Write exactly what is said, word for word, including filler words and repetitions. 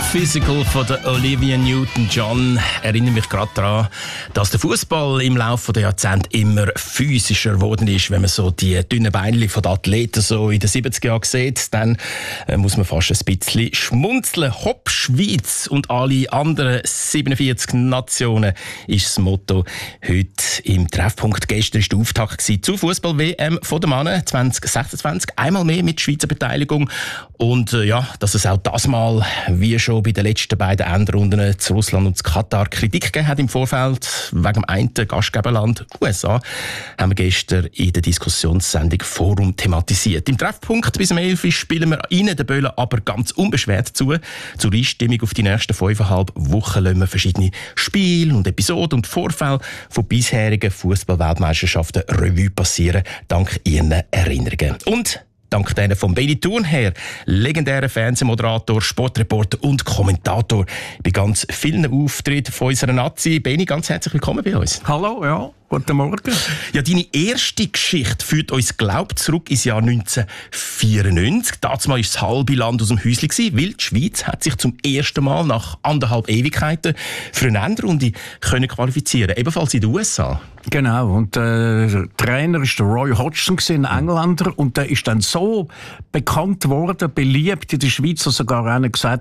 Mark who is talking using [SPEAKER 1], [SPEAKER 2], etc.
[SPEAKER 1] Physical von der Olivia Newton-John erinnert mich gerade daran, dass der Fußball im Laufe der Jahrzehnte immer physischer geworden ist. Wenn man so die dünnen Beine von den Athleten so in den siebziger Jahren sieht, dann äh, muss man fast ein bisschen schmunzeln. Hopp, Schweiz und alle anderen siebenundvierzig Nationen ist das Motto heute im Treffpunkt. Gestern war der Auftakt zur Fußball-W M von den Männern zwanzig sechsundzwanzig. Einmal mehr mit Schweizer Beteiligung. Und äh, ja, dass es auch das Mal, wie schon bei den letzten beiden Endrunden zu Russland und zu Katar, Kritik gegeben hat im Vorfeld wegen dem einen Gastgeberland U S A, haben wir gestern in der Diskussionssendung Forum thematisiert. Im Treffpunkt bis um elf Uhr spielen wir Ihnen den Böllen aber ganz unbeschwert zu. Zur Einstimmung auf die nächsten fünfeinhalb Wochen lassen wir verschiedene Spiele und Episoden und Vorfälle von bisherigen Fußball-Weltmeisterschaften Revue passieren, dank Ihren Erinnerungen. Und dank denen von Benny Thurnherr, legendärer Fernsehmoderator, Sportreporter und Kommentator bei ganz vielen Auftritten von unserer Nazi. Benny, ganz herzlich willkommen bei uns.
[SPEAKER 2] Hallo, ja, guten Morgen.
[SPEAKER 1] Ja, deine erste Geschichte führt uns, glaub, zurück ins Jahr neunzehnhundertvierundneunzig. Damals war das halbe Land aus dem Häuschen, weil die Schweiz hat sich zum ersten Mal nach anderthalb Ewigkeiten für eine Endrunde können qualifizieren, ebenfalls in den U S A.
[SPEAKER 2] Genau, und äh, der Trainer war der Roy Hodgson, ein Engländer, und der ist dann so bekannt worden, beliebt in der Schweiz, dass sogar einer gesagt